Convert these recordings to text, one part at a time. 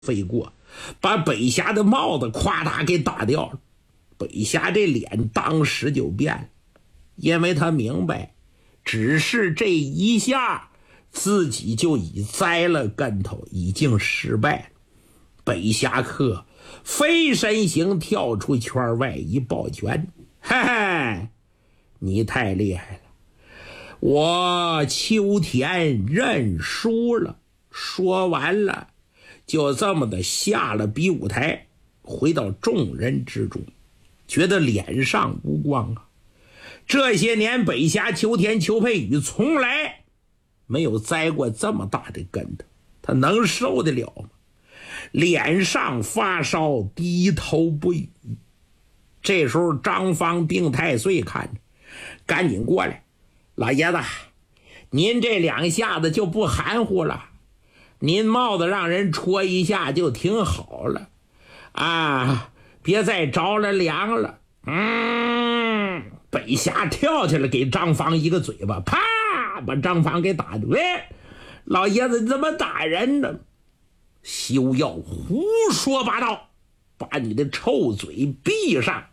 飞过，把北峡的帽子夸嗒给打掉了。北峡这脸当时就变了，因为他明白，只是这一下自己就已栽了跟头，已经失败了。北侠客飞身形跳出圈外，一抱拳：“嘿嘿，你太厉害了，我秋田认输了。”说完了，就这么的下了比武台，回到众人之中，觉得脸上无光啊。这些年北峡秋田邱佩宇从来没有栽过这么大的跟头，他能受得了吗？脸上发烧，低头不语。这时候张方并太岁看着，赶紧过来：“老爷子，您这两下子就不含糊了，您帽子让人戳一下就挺好了啊，别再着了凉了。”北峡跳起来给张方一个嘴巴，啪，把张方给打的。喂，老爷子你怎么打人呢？休要胡说八道，把你的臭嘴闭上。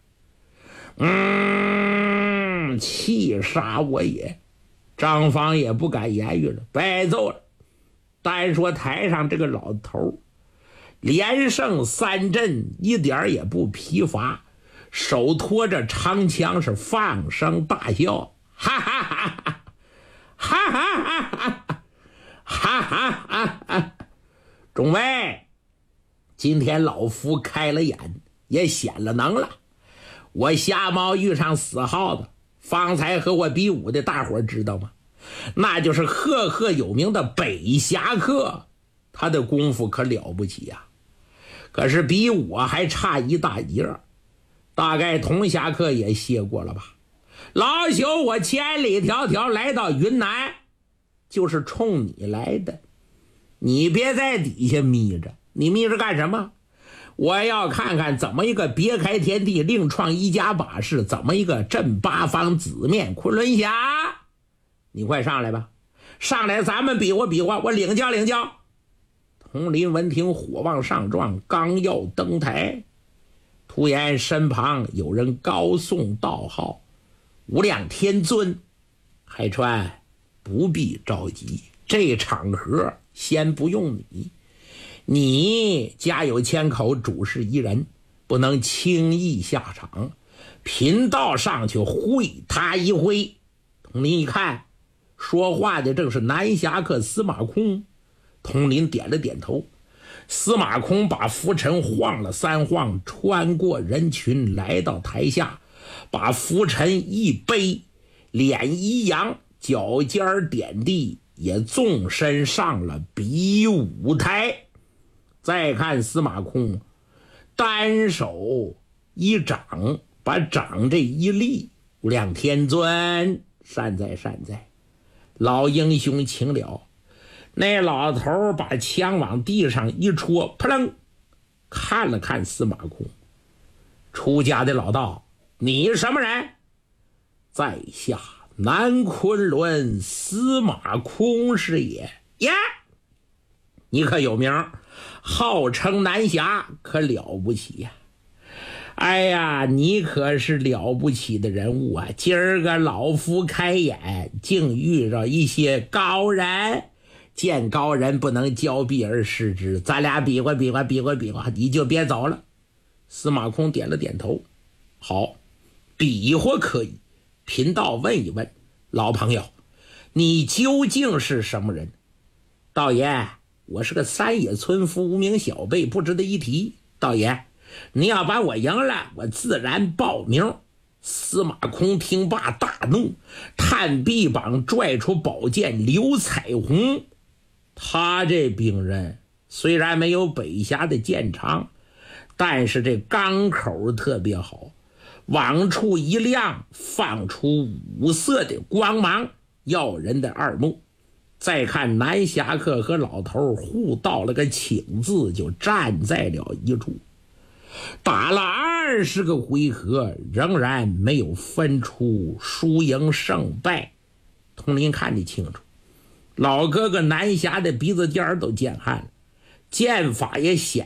气杀我也。张方也不敢言语了，白揍了。单说台上这个老头连胜3阵，一点也不疲乏，手托着长枪是放声大笑，哈哈哈哈哈哈哈哈哈哈哈哈！众位，今天老夫开了眼，也显了能了。我瞎猫遇上死耗子，方才和我比武的大伙知道吗？那就是赫赫有名的北侠客，他的功夫可了不起呀。可是比我还差一大截，大概同侠客也歇过了吧。老朽我千里迢迢来到云南，就是冲你来的。你别在底下眯着，你眯着干什么？我要看看怎么一个别开天地，另创一家把式，怎么一个镇八方，紫面昆仑侠。你快上来吧，上来咱们比划比划，我领教领教。佟林闻听火往上撞，刚要登台，突然身旁有人高颂道号：“无量天尊，海川不必着急，这场合先不用你家有千口，主事一人，不能轻易下场，贫道上去会他一回。”佟林一看，说话的正是南侠客司马空。佟林点了点头，司马空把拂尘晃了3晃，穿过人群来到台下，把拂尘一背，脸一扬，脚尖点地，也纵身上了比武台。再看司马空单手一掌，把掌这一立：“无量天尊，善哉善哉，老英雄请了。”那老头把枪往地上一戳，扑棱，看了看司马空：“出家的老道，你什么人？”“在下南昆仑司马空是也。”“呀，你可有名，号称南侠，可了不起呀！哎呀，你可是了不起的人物啊！今儿个老夫开眼，竟遇着一些高人，见高人不能交臂而失之，咱俩比划比划比划比划，你就别走了。”司马空点了点头：“好，比划可以。贫道问一问，老朋友，你究竟是什么人？”“道爷，我是个山野村夫，无名小辈，不值得一提。道爷，你要把我赢了，我自然报名。”司马空听罢大怒，探臂膀拽出宝剑刘彩虹。他这兵刃虽然没有北峡的剑长，但是这钢口特别好，往处一亮，放出五色的光芒，耀人的耳目。再看南侠客和老头互道了个请字，就站在了一处。打了20个回合，仍然没有分出输赢胜败。佟林看得清楚，老哥哥南侠的鼻子尖都见汗了， 剑法也险